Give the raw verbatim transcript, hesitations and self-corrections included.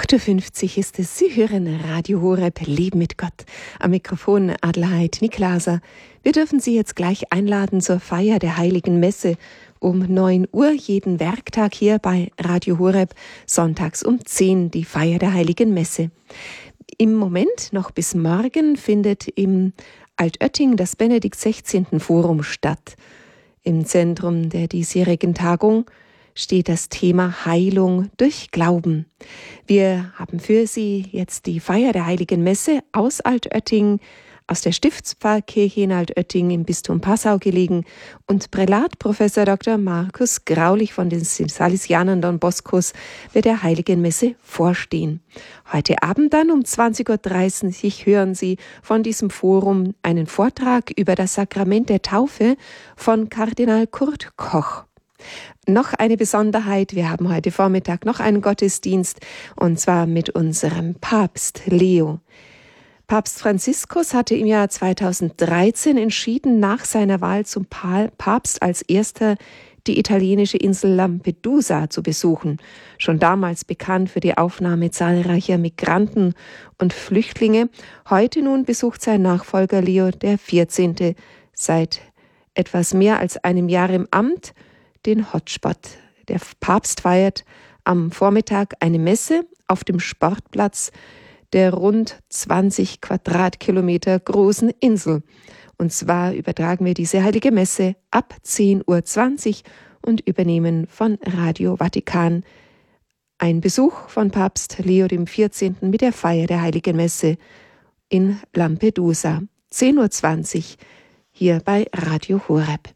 acht Uhr fünfzig ist es. Sie hören Radio Horeb, Leben mit Gott. Am Mikrofon Adelheid Niklaser. Wir dürfen Sie jetzt gleich einladen zur Feier der Heiligen Messe um neun Uhr jeden Werktag hier bei Radio Horeb. Sonntags um zehn die Feier der Heiligen Messe. Im Moment, noch bis morgen, findet im Altötting das Benedikt sechzehnten Forum statt. Im Zentrum der diesjährigen Tagung steht das Thema Heilung durch Glauben. Wir haben für Sie jetzt die Feier der Heiligen Messe aus Altötting, aus der Stiftspfarrkirche in Altötting im Bistum Passau gelegen, und Prälat Professor Doktor Markus Graulich von den Salesianern Don Boscos wird der Heiligen Messe vorstehen. Heute Abend dann um zwanzig Uhr dreißig hören Sie von diesem Forum einen Vortrag über das Sakrament der Taufe von Kardinal Kurt Koch. Noch eine Besonderheit, wir haben heute Vormittag noch einen Gottesdienst, und zwar mit unserem Papst Leo. Papst Franziskus hatte im Jahr zweitausenddreizehn entschieden, nach seiner Wahl zum Papst als erster die italienische Insel Lampedusa zu besuchen. Schon damals bekannt für die Aufnahme zahlreicher Migranten und Flüchtlinge. Heute nun besucht sein Nachfolger Leo der vierzehnte seit etwas mehr als einem Jahr im Amt den Hotspot. Der Papst feiert am Vormittag eine Messe auf dem Sportplatz der rund zwanzig Quadratkilometer großen Insel. Und zwar übertragen wir diese Heilige Messe ab zehn Uhr zwanzig und übernehmen von Radio Vatikan ein Besuch von Papst Leo der vierzehnte mit der Feier der Heiligen Messe in Lampedusa. zehn Uhr zwanzig hier bei Radio Horeb.